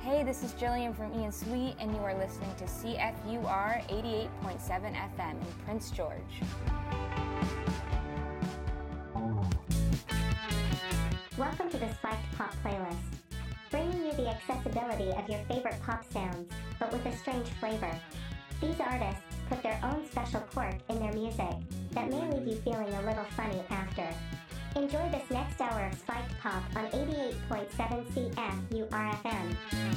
Hey, this is Jillian from Ian Sweet, and you are listening to CFUR 88.7 FM in Prince George. Welcome to the Spiked Pop Playlist, bringing you the accessibility of your favorite pop sounds, but with a strange flavor. These artists put their own special quirk in their music that may leave you feeling a little funny after. Enjoy this next hour of Spiked Pop on 88.7 CFUR FM.